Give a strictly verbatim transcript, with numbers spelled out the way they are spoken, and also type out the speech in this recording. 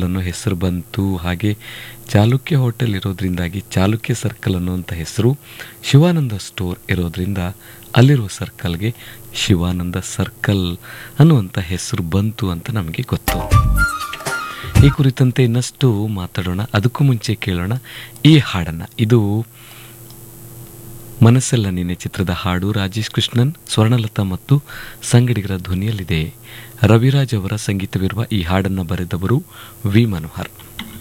ಅನ್ನೋ ಹೆಸರು ಬಂತು. ಹಾಗೆ ಚಾಲುಕ್ಯ ಹೋಟೆಲ್ ಇರೋದ್ರಿಂದಾಗಿ ಚಾಲುಕ್ಯ ಸರ್ಕಲ್ ಅನ್ನುವಂಥ ಹೆಸರು, ಶಿವಾನಂದ ಸ್ಟೋರ್ ಇರೋದ್ರಿಂದ ಅಲ್ಲಿರುವ ಸರ್ಕಲ್ಗೆ ಶಿವಾನಂದ ಸರ್ಕಲ್ ಅನ್ನುವಂಥ ಹೆಸರು ಬಂತು ಅಂತ ನಮಗೆ ಗೊತ್ತು. ಈ ಕುರಿತಂತೆ ಇನ್ನಷ್ಟು ಮಾತಾಡೋಣ. ಅದಕ್ಕೂ ಮುಂಚೆ ಕೇಳೋಣ ಈ ಹಾಡನ್ನು. ಇದು ಮನಸ್ಸೆಲ್ಲ ನಿನ್ನೆ ಚಿತ್ರದ ಹಾಡು. ರಾಜೇಶ್ ಕೃಷ್ಣನ್, ಸ್ವರ್ಣಲತಾ ಮತ್ತು ಸಂಗಡಿಗರ ಧ್ವನಿಯಲ್ಲಿದೆ. ರವಿರಾಜ್ ಅವರ ಸಂಗೀತವಿರುವ ಈ ಹಾಡನ್ನು ಬರೆದವರು ವಿ ಮನೋಹರ್.